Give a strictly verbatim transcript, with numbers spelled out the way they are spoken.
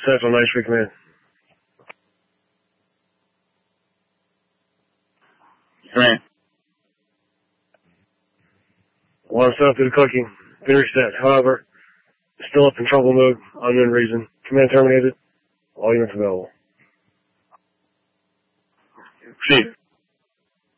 Set on nice week, man. Right. Alarm set up to the cooking. Been reset. However, still up in trouble mode. Unknown reason. Command terminated. All units available. See.